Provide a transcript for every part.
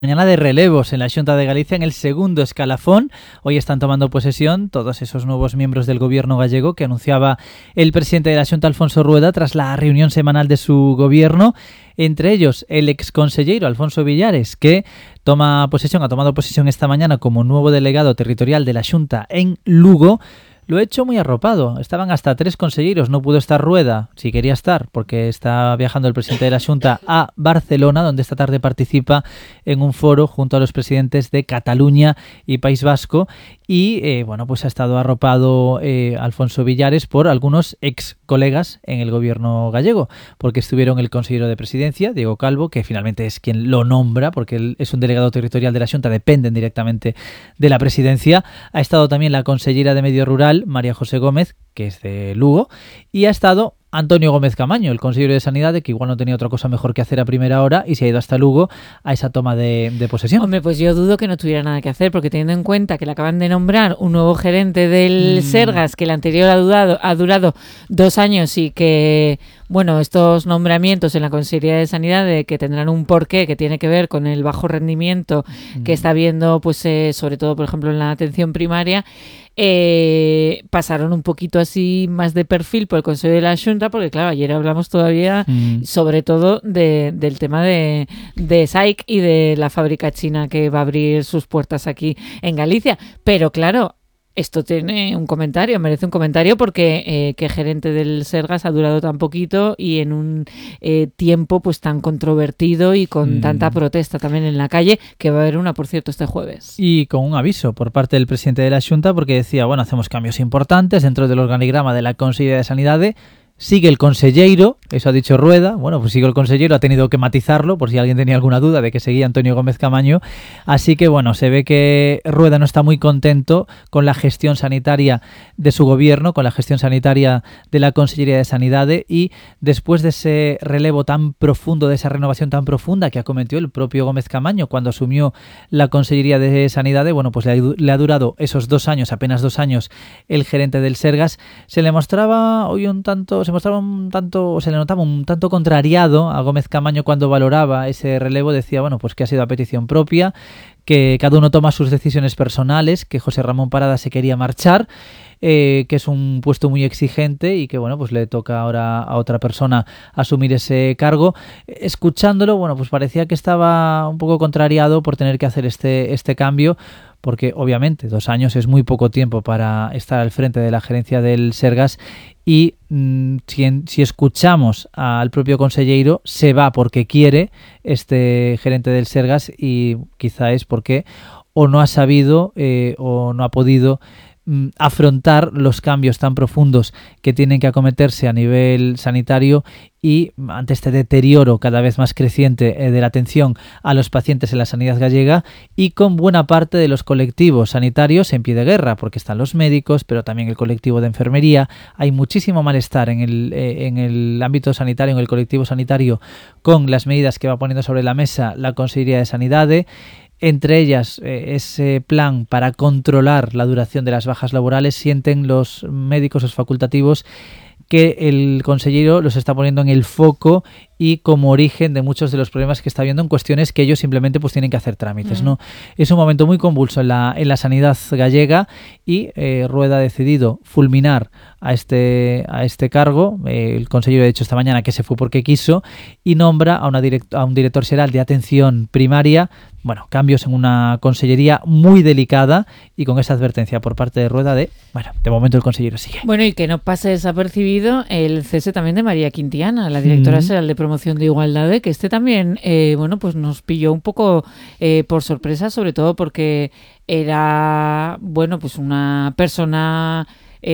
Mañana de relevos en la Xunta de Galicia en el segundo escalafón. Hoy están tomando posesión todos esos nuevos miembros del gobierno gallego que anunciaba el presidente de la Xunta, Alfonso Rueda, tras la reunión semanal de su gobierno. Entre ellos, el exconsellero Alfonso Villares, que ha tomado posesión esta mañana como nuevo delegado territorial de la Xunta en Lugo. Lo he hecho muy arropado. Estaban hasta 3 conselleiros. No pudo estar Rueda, si quería estar, porque está viajando el presidente de la Xunta a Barcelona, donde esta tarde participa en un foro junto a los presidentes de Cataluña y País Vasco. Y pues ha estado arropado Alfonso Villares por algunos ex colegas en el gobierno gallego, porque estuvieron el consejero de presidencia, Diego Calvo, que finalmente es quien lo nombra, porque él es un delegado territorial de la Xunta, dependen directamente de la presidencia. Ha estado también la consellera de Medio Rural, María José Gómez, que es de Lugo, y ha estado Antonio Gómez Camaño, el consejero de Sanidad, que igual no tenía otra cosa mejor que hacer a primera hora y se ha ido hasta Lugo a esa toma de posesión. Hombre, pues yo dudo que no tuviera nada que hacer, porque teniendo en cuenta que le acaban de nombrar un nuevo gerente del Sergas, que el anterior ha durado 2 años y que, bueno, estos nombramientos en la Consejería de Sanidad que tendrán un porqué que tiene que ver con el bajo rendimiento que está habiendo, pues sobre todo, por ejemplo, en la atención primaria, pasaron un poquito así más de perfil por el Consejo de la Xunta, porque claro, ayer hablamos todavía sobre todo del tema de SAIC y de la fábrica china que va a abrir sus puertas aquí en Galicia, pero claro, esto tiene un comentario, merece un comentario, porque que gerente del Sergas ha durado tan poquito y en un tiempo pues tan controvertido y con tanta protesta también en la calle, que va a haber una, por cierto, este jueves. Y con un aviso por parte del presidente de la Xunta, porque decía, bueno, hacemos cambios importantes dentro del organigrama de la Consejería de Sanidad. Sigue el conselleiro, eso ha dicho Rueda. Bueno, pues sigue el conselleiro, ha tenido que matizarlo por si alguien tenía alguna duda de que seguía Antonio Gómez Camaño. Así que bueno, se ve que Rueda no está muy contento con la gestión sanitaria de su gobierno, con la gestión sanitaria de la Consellería de Sanidad, y después de ese relevo tan profundo, de esa renovación tan profunda que acometió el propio Gómez Camaño cuando asumió la Consellería de Sanidad, bueno, pues le ha durado esos 2 años, apenas 2 años, el gerente del Sergas. Se le mostraba hoy se le notaba un tanto contrariado a Gómez Camaño cuando valoraba ese relevo. Decía, bueno, pues que ha sido a petición propia, que cada uno toma sus decisiones personales, que José Ramón Parada se quería marchar, que es un puesto muy exigente y que bueno, pues le toca ahora a otra persona asumir ese cargo. Escuchándolo, bueno, pues parecía que estaba un poco contrariado por tener que hacer este cambio, porque obviamente 2 años es muy poco tiempo para estar al frente de la gerencia del Sergas. Y si escuchamos al propio conselleiro, se va porque quiere este gerente del Sergas, y quizá es porque o no ha sabido o no ha podido afrontar los cambios tan profundos que tienen que acometerse a nivel sanitario, y ante este deterioro cada vez más creciente de la atención a los pacientes en la sanidad gallega, y con buena parte de los colectivos sanitarios en pie de guerra, porque están los médicos, pero también el colectivo de enfermería. Hay muchísimo malestar en el ámbito sanitario, en el colectivo sanitario, con las medidas que va poniendo sobre la mesa la Consellería de Sanidad. Entre ellas, ese plan para controlar la duración de las bajas laborales. Sienten los médicos, los facultativos, que el consellero los está poniendo en el foco y como origen de muchos de los problemas que está habiendo en cuestiones que ellos simplemente pues tienen que hacer trámites, ¿no? Es un momento muy convulso en la sanidad gallega, y Rueda ha decidido fulminar a este cargo. El consellero ha dicho esta mañana que se fue porque quiso, y nombra a un director xeral de atención primaria. Bueno, cambios en una consellería muy delicada, y con esa advertencia por parte de Rueda de momento el consellero sigue. Bueno, y que no pase desapercibido el cese también de María Quintiana, la directora xeral de Promoción de Igualdad, que también, pues nos pilló un poco por sorpresa, sobre todo porque era, pues una persona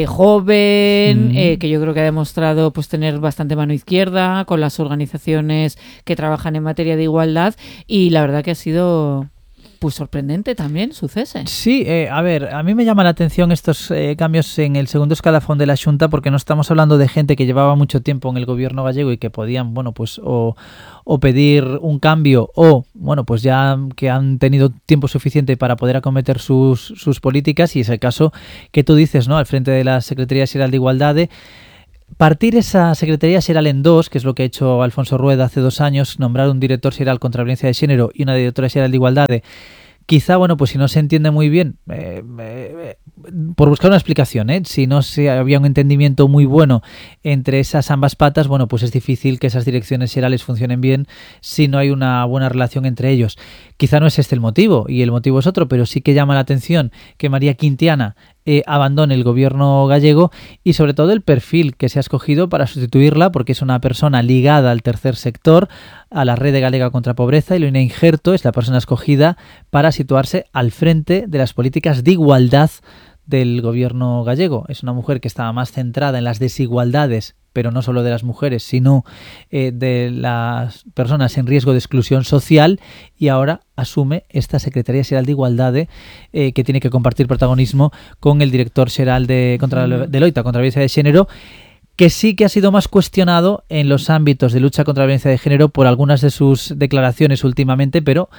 joven, que yo creo que ha demostrado pues tener bastante mano izquierda con las organizaciones que trabajan en materia de igualdad, y la verdad que ha sido pues sorprendente también su cese. Sí, a mí me llama la atención estos cambios en el segundo escalafón de la Xunta, porque no estamos hablando de gente que llevaba mucho tiempo en el gobierno gallego y que podían, pues o pedir un cambio, o pues ya que han tenido tiempo suficiente para poder acometer sus políticas, y es el caso que tú dices, ¿no? Al frente de la Secretaría Xeral de Igualdad. partir esa Secretaría Xeral en dos, que es lo que ha hecho Alfonso Rueda hace 2 años, nombrar un director xeral contra a violencia de xénero y una directora xeral de igualdade, quizá, bueno, pues si no se entiende muy bien, por buscar una explicación, si no se había un entendimiento muy bueno entre esas ambas patas, bueno, pues es difícil que esas direcciones xerales funcionen bien si no hay una buena relación entre ellos. Quizá no es este el motivo, y el motivo es otro, pero sí que llama la atención que María Quintiana abandone el gobierno gallego y sobre todo el perfil que se ha escogido para sustituirla, porque es una persona ligada al tercer sector, a la Rede Galega contra a Pobreza, y Loina Injerto es la persona escogida para situarse al frente de las políticas de igualdad del gobierno gallego. Es una mujer que estaba más centrada en las desigualdades, pero no solo de las mujeres, sino de las personas en riesgo de exclusión social, y ahora asume esta Secretaría Xeral de Igualdade que tiene que compartir protagonismo con el director xeral de Loita contra la violencia de xénero, que sí que ha sido más cuestionado en los ámbitos de lucha contra la violencia de género por algunas de sus declaraciones últimamente, pero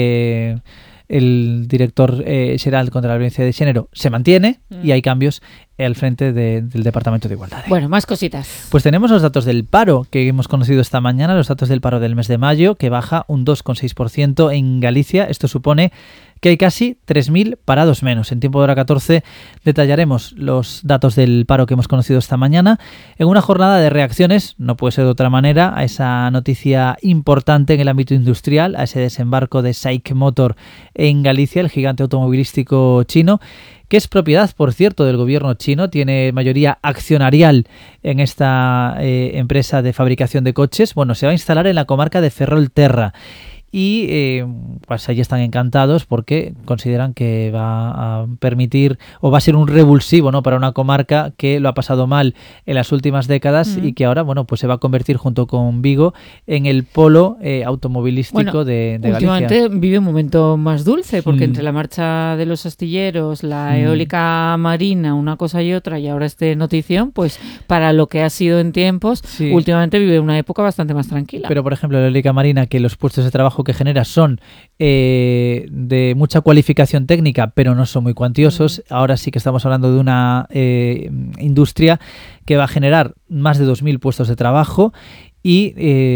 el director xeral contra la violencia de xénero se mantiene y hay cambios al frente del Departamento de Igualdad. Bueno, más cositas. Pues tenemos los datos del paro que hemos conocido esta mañana, los datos del paro del mes de mayo, que baja un 2,6% en Galicia. Esto supone que hay casi 3.000 parados menos. En tiempo de hora 14 detallaremos los datos del paro que hemos conocido esta mañana en una jornada de reacciones, no puede ser de otra manera, a esa noticia importante en el ámbito industrial, a ese desembarco de SAIC Motor en Galicia, el gigante automovilístico chino, que es propiedad, por cierto, del gobierno chino, tiene mayoría accionarial en esta empresa de fabricación de coches. Bueno, se va a instalar en la comarca de Ferrolterra. Y pues allí están encantados porque consideran que va a permitir o va a ser un revulsivo, ¿no?, para una comarca que lo ha pasado mal en las últimas décadas y que ahora, bueno, pues se va a convertir junto con Vigo en el polo automovilístico de Galicia. Últimamente vive un momento más dulce porque entre la marcha de los astilleros, la eólica marina, una cosa y otra, y ahora este notición, pues para lo que ha sido en tiempos, últimamente vive una época bastante más tranquila. Pero por ejemplo, la eólica marina, que los puestos de trabajo que genera son de mucha cualificación técnica, pero no son muy cuantiosos. Ahora sí que estamos hablando de una industria que va a generar más de 2.000 puestos de trabajo y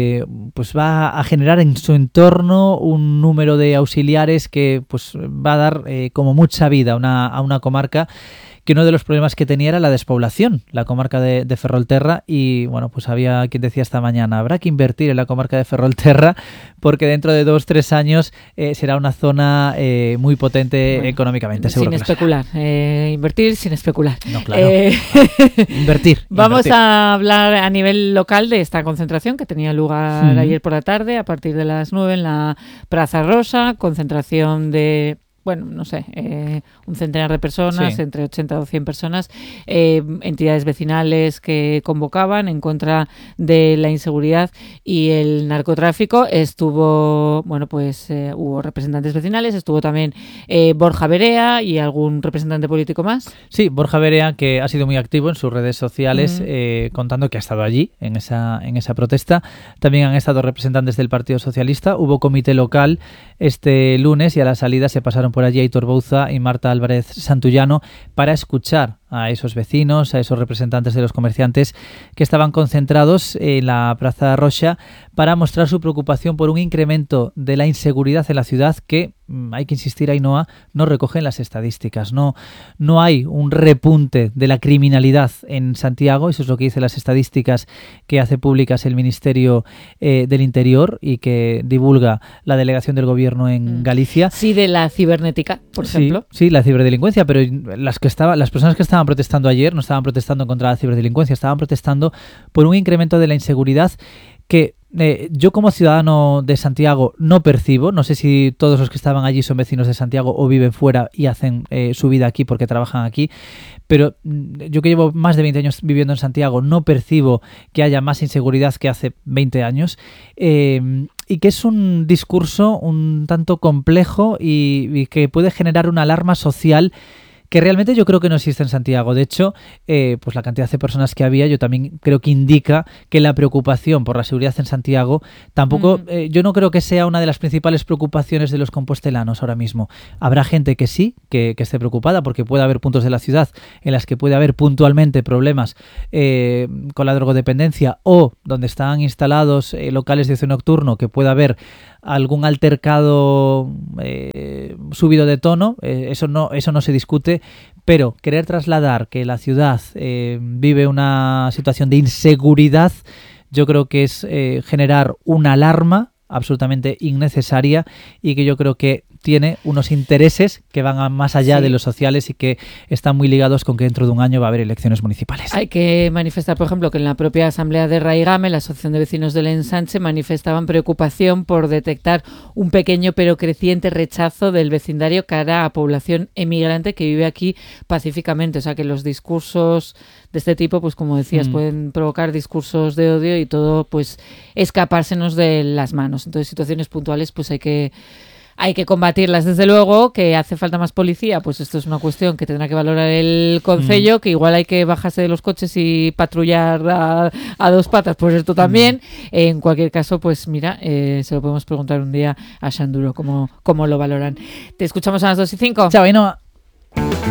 pues va a generar en su entorno un número de auxiliares que pues va a dar como mucha vida a una comarca que uno de los problemas que tenía era la despoblación, la comarca de Ferrolterra, y bueno, pues había quien decía esta mañana, habrá que invertir en la comarca de Ferrolterra porque dentro de 2-3 años será una zona muy potente económicamente, seguro. Sin especular, invertir sin especular. No, claro. Invertir. Vamos a hablar a nivel local de esta concentración que tenía lugar ayer por la tarde a partir de las 9 en la Praza Rosa, concentración de... bueno, no sé, un centenar de personas, entre 80 o 100 personas, entidades vecinales que convocaban en contra de la inseguridad y el narcotráfico. Estuvo, bueno, pues hubo representantes vecinales, estuvo también Borja Verea y algún representante político más. Sí, Borja Verea, que ha sido muy activo en sus redes sociales, contando que ha estado allí en esa protesta. También han estado representantes del Partido Socialista. Hubo comité local este lunes y a la salida se pasaron por allí Aitor Bouza y Marta Álvarez Santullano para escuchar a esos vecinos, a esos representantes de los comerciantes que estaban concentrados en la Praza Roxa para mostrar su preocupación por un incremento de la inseguridad en la ciudad que, hay que insistir, Ainhoa, no recogen las estadísticas. No hay un repunte de la criminalidad en Santiago, eso es lo que dicen las estadísticas que hace públicas el Ministerio del Interior y que divulga la delegación del Gobierno en Galicia. Sí, de la cibernética, por ejemplo. Sí, la ciberdelincuencia, pero las personas que estaban protestando ayer no estaban protestando contra la ciberdelincuencia, estaban protestando por un incremento de la inseguridad que yo como ciudadano de Santiago no percibo. No sé si todos los que estaban allí son vecinos de Santiago o viven fuera y hacen su vida aquí porque trabajan aquí, pero yo que llevo más de 20 años viviendo en Santiago no percibo que haya más inseguridad que hace 20 años y que es un discurso un tanto complejo y que puede generar una alarma social que realmente yo creo que no existe en Santiago. De hecho, pues la cantidad de personas que había, yo también creo que indica que la preocupación por la seguridad en Santiago tampoco, yo no creo que sea una de las principales preocupaciones de los compostelanos ahora mismo. Habrá gente que sí, que esté preocupada, porque puede haber puntos de la ciudad en las que puede haber puntualmente problemas con la drogodependencia, o donde están instalados locales de ocio nocturno, que pueda haber algún altercado subido de tono, eso no se discute, pero querer trasladar que la ciudad vive una situación de inseguridad, yo creo que es generar una alarma absolutamente innecesaria, y que yo creo que tiene unos intereses que van más allá de los sociales y que están muy ligados con que dentro de un año va a haber elecciones municipales. Hay que manifestar, por ejemplo, que en la propia asamblea de Raigame, la Asociación de Vecinos del Ensanche, manifestaban preocupación por detectar un pequeño pero creciente rechazo del vecindario cara a población emigrante que vive aquí pacíficamente. O sea, que los discursos de este tipo, pues como decías, pueden provocar discursos de odio y todo, pues escapársenos de las manos. Entonces, situaciones puntuales, pues hay que combatirlas. Desde luego, que hace falta más policía, pues esto es una cuestión que tendrá que valorar el concello, que igual hay que bajarse de los coches y patrullar a dos patas, pues esto también. En cualquier caso, pues mira, se lo podemos preguntar un día a Xanduro cómo lo valoran. Te escuchamos a las 2:05. Chao, Ainhoa.